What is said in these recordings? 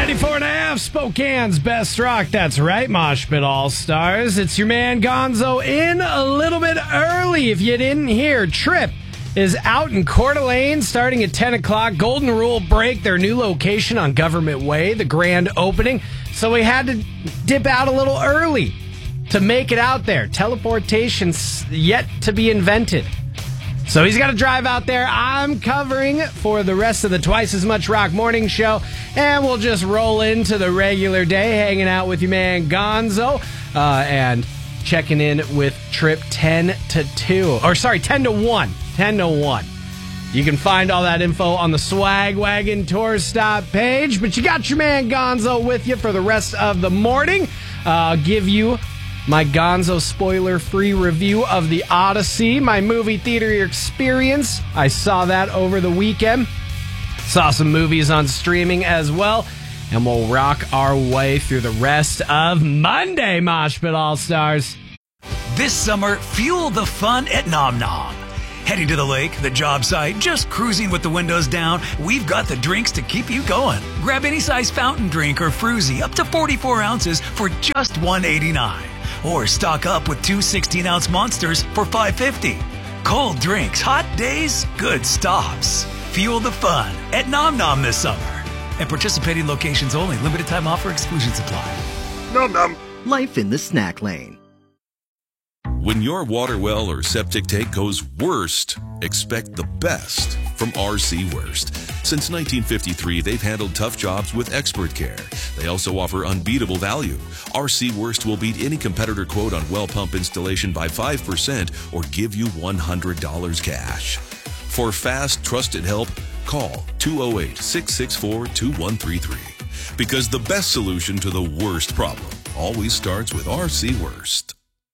94.5, Spokane's best rock. That's right, Mosh Pit All-Stars. It's your man Gonzo in a little bit early. If you didn't hear, Trip is out in Coeur d'Alene starting at 10 o'clock. Golden Rule Break, their new location on Government Way, the grand opening. So we had to dip out a little early to make it out there. Teleportation's yet to be invented. So he's got to drive out there. I'm covering for the rest of the Twice as Much Rock morning show. And we'll just roll into the regular day, hanging out with your man Gonzo. And checking in with Trip 10 to 2. Or sorry, 10 to 1. 10 to 1. You can find all that info on the Swag Wagon Tour Stop page. But you got your man Gonzo with you for the rest of the morning. I'll give you my Gonzo spoiler-free review of The Odyssey, my movie theater experience. I saw that over the weekend. Saw some movies on streaming as well. And we'll rock our way through the rest of Monday, Mosh Pit All-Stars. This summer, fuel the fun at Nom Nom. Heading to the lake, the job site, just cruising with the windows down, we've got the drinks to keep you going. Grab any size fountain drink or fruzy up to 44 ounces for just $1.89. Or stock up with two 16-ounce monsters for $5.50. Cold drinks, hot days, good stops. Fuel the fun at Nom Nom this summer. And participating locations only. Limited time offer. Exclusions apply. Nom Nom. Life in the snack lane. When your water well or septic tank goes worst, expect the best from RC Worst. Since 1953, they've handled tough jobs with expert care. They also offer unbeatable value. RC Worst will beat any competitor quote on well pump installation by 5% or give you $100 cash. For fast, trusted help, call 208-664-2133. Because the best solution to the worst problem always starts with RC Worst.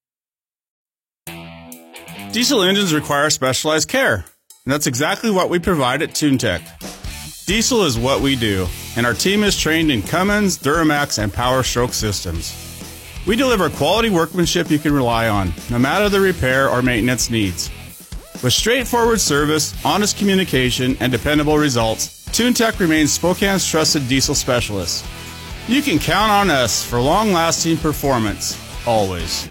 Diesel engines require specialized care, and that's exactly what we provide at TuneTech. Diesel is what we do, and our team is trained in Cummins, Duramax, and Power Stroke systems. We deliver quality workmanship you can rely on, no matter the repair or maintenance needs. With straightforward service, honest communication, and dependable results, TuneTech remains Spokane's trusted diesel specialist. You can count on us for long-lasting performance, always.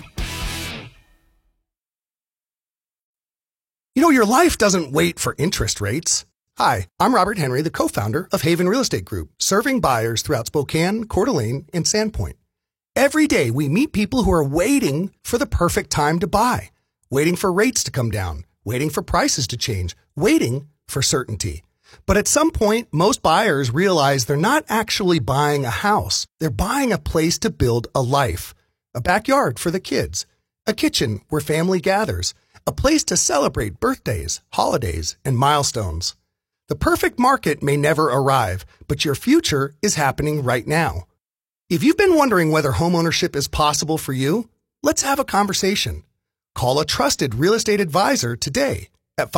You know, your life doesn't wait for interest rates. Hi, I'm Robert Henry, the co-founder of Haven Real Estate Group, serving buyers throughout Spokane, Coeur d'Alene, and Sandpoint. Every day, we meet people who are waiting for the perfect time to buy, waiting for rates to come down, waiting for prices to change, waiting for certainty. But at some point, most buyers realize they're not actually buying a house. They're buying a place to build a life, a backyard for the kids, a kitchen where family gathers, a place to celebrate birthdays, holidays, and milestones. The perfect market may never arrive, but your future is happening right now. If you've been wondering whether homeownership is possible for you, let's have a conversation. Call a trusted real estate advisor today at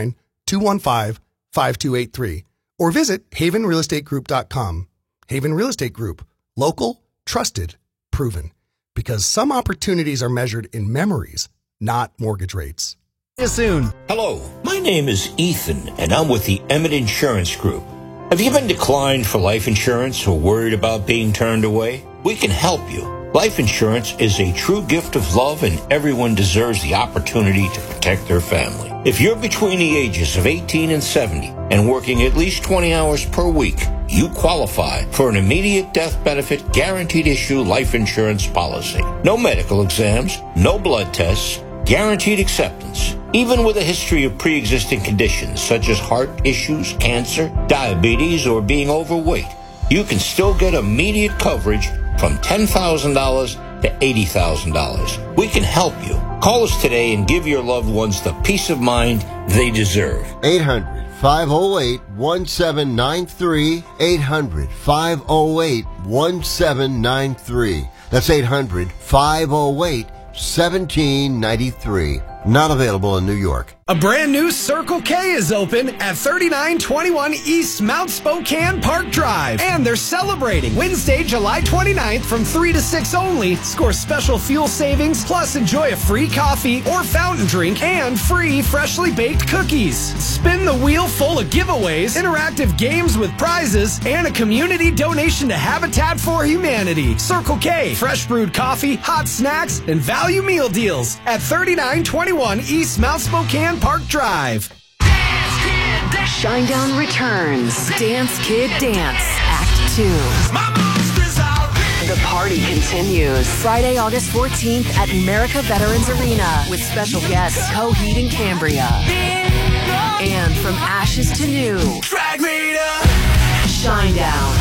509-215-5283 or visit havenrealestategroup.com. Haven Real Estate Group. Local, trusted, proven. Because some opportunities are measured in memories, not mortgage rates. See you soon. Hello, my name is Ethan, and I'm with the Emmett Insurance Group. Have you been declined for life insurance or worried about being turned away? We can help you. Life insurance is a true gift of love, and everyone deserves the opportunity to protect their family. If you're between the ages of 18 and 70 and working at least 20 hours per week, you qualify for an immediate death benefit guaranteed issue life insurance policy. No medical exams, no blood tests, guaranteed acceptance. Even with a history of pre-existing conditions such as heart issues, cancer, diabetes, or being overweight, you can still get immediate coverage from $10,000 to $80,000. We can help you. Call us today and give your loved ones the peace of mind they deserve. 800-508-1793. 800-508-1793. That's 800-508-1793. Not available in New York. A brand new Circle K is open at 3921 East Mount Spokane Park Drive. And they're celebrating Wednesday, July 29th from 3 to 6 only. Score special fuel savings, plus enjoy a free coffee or fountain drink and free freshly baked cookies. Spin the wheel full of giveaways, interactive games with prizes, and a community donation to Habitat for Humanity. Circle K, fresh brewed coffee, hot snacks, and value meal deals at 3921 East Mount Spokane Park Drive. Shinedown returns. Dance Kid Dance, Act 2. The party continues. Friday, August 14th at America Veterans Arena with special guests Coheed and Cambria. And from ashes to new, Shinedown.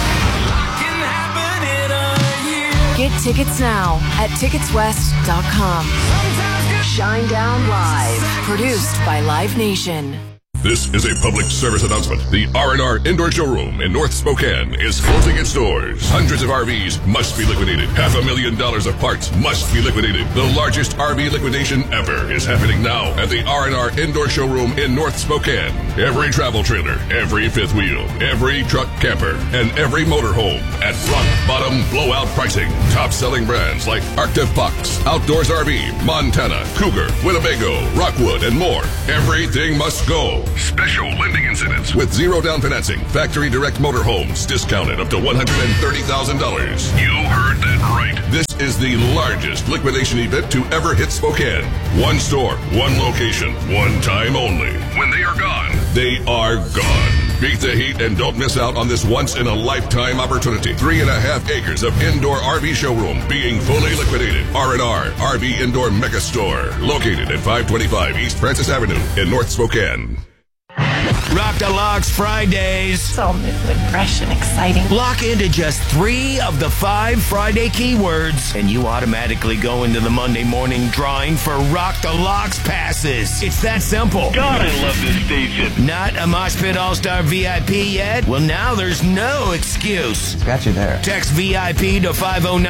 Get tickets now at ticketswest.com. Shinedown Live, produced by Live Nation. This is a public service announcement. The R&R Indoor Showroom in North Spokane is closing its doors. Hundreds of RVs must be liquidated. $500,000 of parts must be liquidated. The largest RV liquidation ever is happening now at the R&R Indoor Showroom in North Spokane. Every travel trailer, every fifth wheel, every truck camper, and every motorhome at rock bottom blowout pricing. Top selling brands like Arctic Fox, Outdoors RV, Montana, Cougar, Winnebago, Rockwood, and more. Everything must go. Special lending incentives with zero down financing. Factory direct motorhomes discounted up to $130,000. You heard that right. This is the largest liquidation event to ever hit Spokane. One store, one location, one time only. When they are gone, they are gone. Beat the heat and don't miss out on this once-in-a-lifetime opportunity. 3.5 acres of indoor RV showroom being fully liquidated. R&R RV Indoor Mega Store, located at 525 East Francis Avenue in North Spokane. Rock the Locks Fridays. So new and fresh and exciting. Lock into just 3 of the 5 Friday keywords, and you automatically go into the Monday morning drawing for Rock the Locks passes. It's that simple. God, I love this station. Not a Mosh Pit All-Star VIP yet? Well, now there's no excuse. Got you there. Text VIP to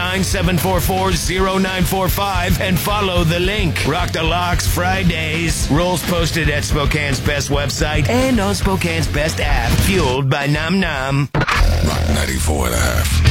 509-744-0945 and follow the link. Rock the Locks Fridays. Rules posted at Spokane's Best website and on Spokane's Best app. Fueled by Nom Nom. Rock 94.5.